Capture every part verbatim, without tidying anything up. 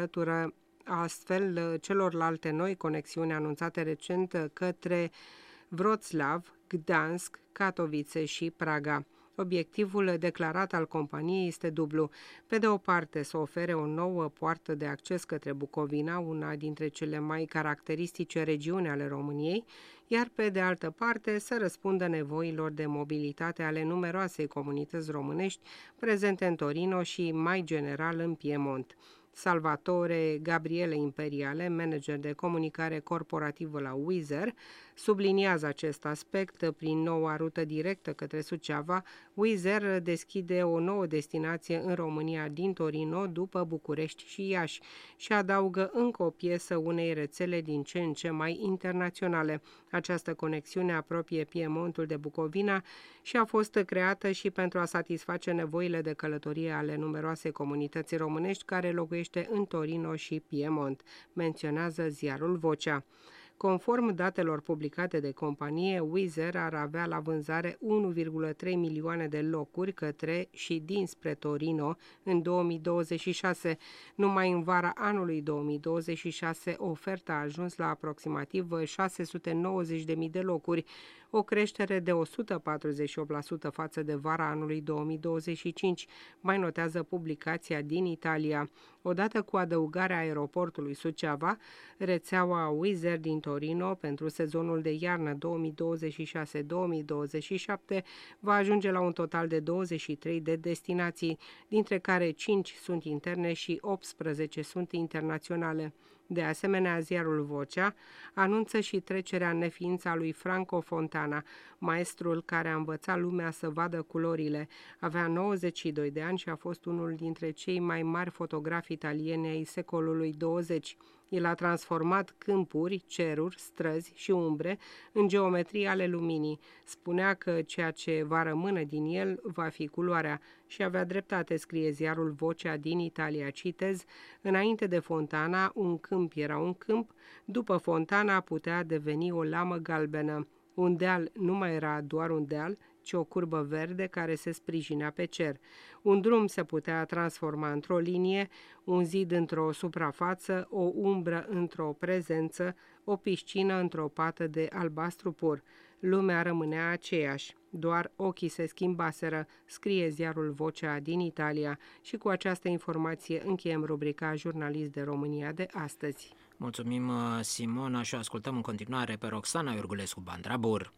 alătură astfel celorlalte noi conexiuni anunțate recent către Wrocław, Gdansk, Katowice și Praga. Obiectivul declarat al companiei este dublu. Pe de o parte, să ofere o nouă poartă de acces către Bucovina, una dintre cele mai caracteristice regiuni ale României, iar pe de altă parte să răspundă nevoilor de mobilitate ale numeroasei comunități românești prezente în Torino și mai general în Piemont. Salvatore Gabriele Imperiale, manager de comunicare corporativă la Wizz Air, subliniază acest aspect prin noua rută directă către Suceava. Wizz Air deschide o nouă destinație în România din Torino după București și Iași și adaugă încă o piesă unei rețele din ce în ce mai internaționale. Această conexiune apropie Piemontul de Bucovina și a fost creată și pentru a satisface nevoile de călătorie ale numeroase comunități românești care locuiesc în Torino și Piemont, menționează ziarul Vocea. Conform datelor publicate de companie, Wizz Air ar avea la vânzare unu virgulă trei milioane de locuri către și dinspre Torino în două mii douăzeci și șase. Numai în vara anului două mii douăzeci și șase, oferta a ajuns la aproximativ șase sute nouăzeci de mii de locuri, o creștere de o sută patruzeci și opt la sută față de vara anului două mii douăzeci și cinci, mai notează publicația din Italia. Odată cu adăugarea aeroportului Suceava, rețeaua Wizz Air din Torino pentru sezonul de iarnă două mii douăzeci și șase două mii douăzeci și șapte va ajunge la un total de douăzeci și trei de destinații, dintre care cinci sunt interne și optsprezece sunt internaționale. De asemenea, ziarul Vocea anunță și trecerea în neființă a lui Franco Fontana, maestrul care a învățat lumea să vadă culorile. Avea nouăzeci și doi de ani și a fost unul dintre cei mai mari fotografi italieni ai secolului douăzeci. El a transformat câmpuri, ceruri, străzi și umbre în geometrie ale luminii. Spunea că ceea ce va rămâne din el va fi culoarea și avea dreptate, scrie ziarul Vocea din Italia. Citez: înainte de Fontana, un câmp era un câmp, după Fontana putea deveni o lamă galbenă. Un deal nu mai era doar un deal, ci o curbă verde care se sprijinea pe cer. Un drum se putea transforma într-o linie, un zid într-o suprafață, o umbră într-o prezență, o piscină într-o pată de albastru pur. Lumea rămânea aceeași, doar ochii se schimbaseră, scrie ziarul Vocea din Italia și cu această informație încheiem rubrica Jurnalist de România de astăzi. Mulțumim, Simona, și o ascultăm în continuare pe Roxana Iorgulescu Bandrabur.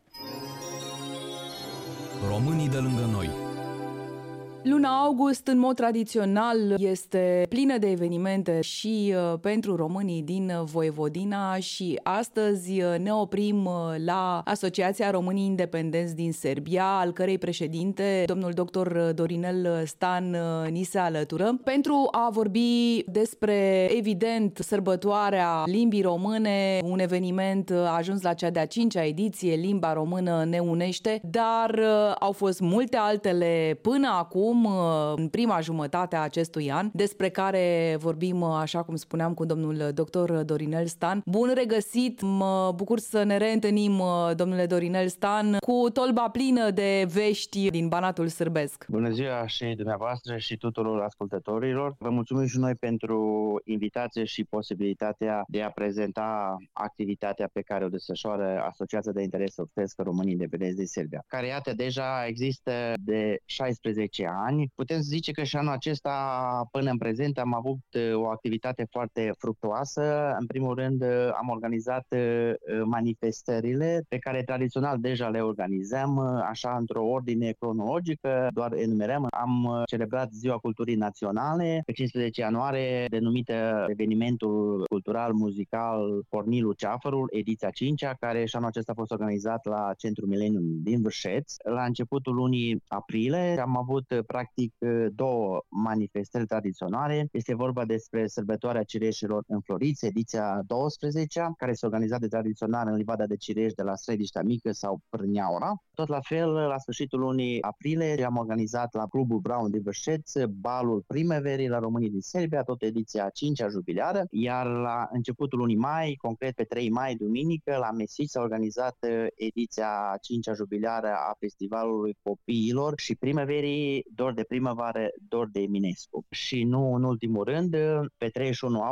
Românii de lângă noi. Luna august, în mod tradițional, este plină de evenimente și uh, pentru românii din Voievodina și astăzi ne oprim la Asociația Românii Independenți din Serbia, al cărei președinte, domnul doctor Dorinel Stan, ni se alătură, pentru a vorbi despre, evident, sărbătoarea limbii române, un eveniment a ajuns la cea de-a cincea ediție, Limba Română ne unește, dar uh, au fost multe altele până acum, în prima jumătate a acestui an, despre care vorbim, așa cum spuneam, cu domnul doctor Dorinel Stan. Bun regăsit! Mă bucur să ne reîntâlnim, domnule Dorinel Stan, cu tolba plină de vești din Banatul sârbesc. Bună ziua și dumneavoastră și tuturor ascultătorilor. Vă mulțumim și noi pentru invitație și posibilitatea de a prezenta activitatea pe care o desfășoară Asociația de Interes Sărbesc Românii Independenți din Serbia, care, iată, deja există de șaisprezece ani. Putem zice că și anul acesta, până în prezent, am avut o activitate foarte fructuoasă. În primul rând, am organizat manifestările pe care tradițional deja le organizăm, așa, într-o ordine cronologică, doar enumerăm. Am celebrat Ziua Culturii Naționale pe cincisprezece ianuarie, denumită evenimentul cultural-muzical Cornilu Ceafărul, ediția a cincea, care și anul acesta a fost organizat la Centrul Millennium din Vârșeț. La începutul lunii aprilie am avut practic două manifestări tradiționale. Este vorba despre sărbătoarea cireșilor înfloriți, ediția a douăsprezecea, care se organiza de tradițional în livada de cireș de la Srediștea Mică sau Prâneaura. Tot la fel, la sfârșitul lunii aprilie am organizat la Clubul Brown din Vârșeț balul primăverii la românii din Serbia, tot ediția a cincea jubileară, iar la începutul lunii mai, concret pe trei mai, duminică, la Mesici s-a organizat ediția a cincea jubileară a Festivalului Copiilor și Primăverii, Dor de primăvară, Dor de Eminescu. Și nu în ultimul rând, pe treizeci și unu